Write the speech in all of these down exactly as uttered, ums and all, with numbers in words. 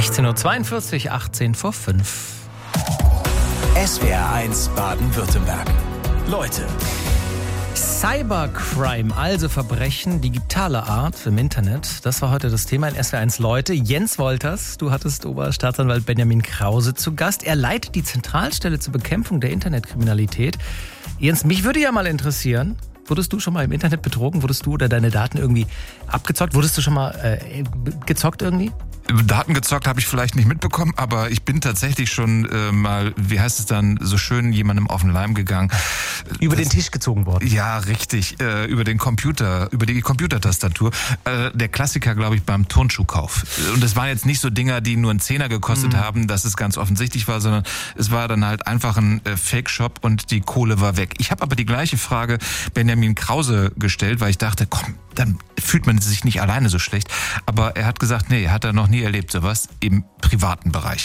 sechzehn Uhr zweiundvierzig, achtzehn vor fünf. S W R eins Baden-Württemberg. Leute. Cybercrime, also Verbrechen digitaler Art im Internet. Das war heute das Thema in S W R eins Leute. Jens Wolters, du hattest Oberstaatsanwalt Benjamin Krause zu Gast. Er leitet die Zentralstelle zur Bekämpfung der Internetkriminalität. Jens, mich würde ja mal interessieren, wurdest du schon mal im Internet betrogen? Wurdest du oder deine Daten irgendwie abgezockt? Wurdest du schon mal äh, gezockt irgendwie? Daten gezockt habe ich vielleicht nicht mitbekommen, aber ich bin tatsächlich schon äh, mal, wie heißt es dann, so schön jemandem auf den Leim gegangen. Über das, den Tisch gezogen worden. Ja, richtig. Äh, über den Computer, über die Computertastatur. Äh, der Klassiker, glaube ich, beim Turnschuhkauf. Und es waren jetzt nicht so Dinger, die nur einen Zehner gekostet mhm. haben, dass es ganz offensichtlich war, sondern es war dann halt einfach ein äh, Fake-Shop und die Kohle war weg. Ich habe aber die gleiche Frage Benjamin Krause gestellt, weil ich dachte, komm, dann fühlt man sich nicht alleine so schlecht. Aber er hat gesagt, nee, er hat da noch nie erlebt, sowas im privaten Bereich.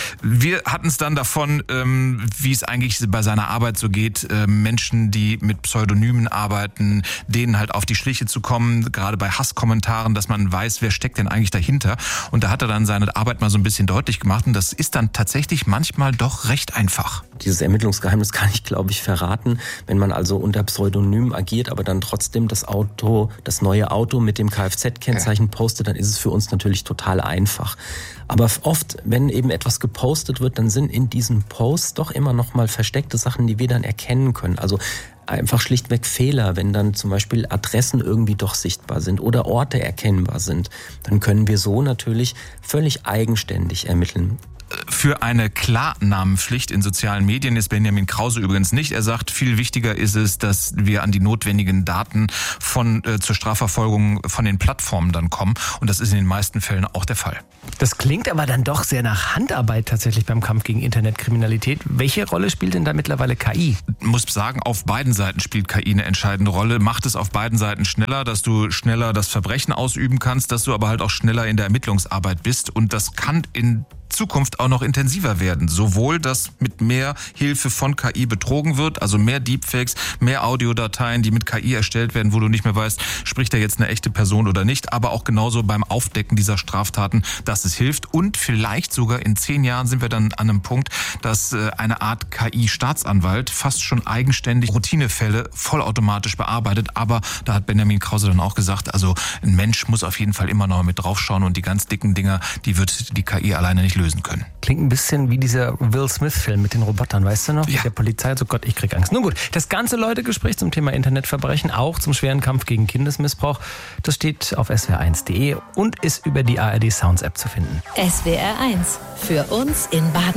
Wir hatten es dann davon, ähm, wie es eigentlich bei seiner Arbeit so geht, äh, Menschen, die mit Pseudonymen arbeiten, denen halt auf die Schliche zu kommen, gerade bei Hasskommentaren, dass man weiß, wer steckt denn eigentlich dahinter. Und da hat er dann seine Arbeit mal so ein bisschen deutlich gemacht und das ist dann tatsächlich manchmal doch recht einfach. Dieses Ermittlungsgeheimnis kann ich, glaube ich, verraten. Wenn man also unter Pseudonym agiert, aber dann trotzdem das Auto, das neue Auto mit dem Kfz-Kennzeichen postet, dann ist es für uns natürlich total einfach. Aber oft, wenn eben etwas gepostet wird, dann sind in diesen Posts doch immer noch mal versteckte Sachen, die wir dann erkennen können. Also einfach schlichtweg Fehler, wenn dann zum Beispiel Adressen irgendwie doch sichtbar sind oder Orte erkennbar sind, dann können wir so natürlich völlig eigenständig ermitteln. Für eine Klarnamenpflicht in sozialen Medien ist Benjamin Krause übrigens nicht. Er sagt, viel wichtiger ist es, dass wir an die notwendigen Daten von äh, zur Strafverfolgung von den Plattformen dann kommen. Und das ist in den meisten Fällen auch der Fall. Das klingt aber dann doch sehr nach Handarbeit tatsächlich beim Kampf gegen Internetkriminalität. Welche Rolle spielt denn da mittlerweile K I? Ich muss sagen, auf beiden Seiten spielt K I eine entscheidende Rolle. Macht es auf beiden Seiten schneller, dass du schneller das Verbrechen ausüben kannst, dass du aber halt auch schneller in der Ermittlungsarbeit bist. Und das kann in Zukunft auch noch intensiver werden. Sowohl, dass mit mehr Hilfe von K I betrogen wird, also mehr Deepfakes, mehr Audiodateien, die mit K I erstellt werden, wo du nicht mehr weißt, spricht da jetzt eine echte Person oder nicht, aber auch genauso beim Aufdecken dieser Straftaten, dass es hilft. Und vielleicht sogar in zehn Jahren sind wir dann an einem Punkt, dass eine Art K I-Staatsanwalt fast schon eigenständig Routinefälle vollautomatisch bearbeitet. Aber da hat Benjamin Krause dann auch gesagt, also ein Mensch muss auf jeden Fall immer noch mit draufschauen und die ganz dicken Dinger, die wird die K I alleine nicht lösen können. Klingt ein bisschen wie dieser Will Smith-Film mit den Robotern, weißt du noch? Ja. Mit der Polizei, so Gott, ich krieg Angst. Nun gut, das ganze Leute-Gespräch zum Thema Internetverbrechen, auch zum schweren Kampf gegen Kindesmissbrauch, das steht auf S W R eins punkt de und ist über die A R D Sounds App zu finden. S W R eins, für uns in Baden.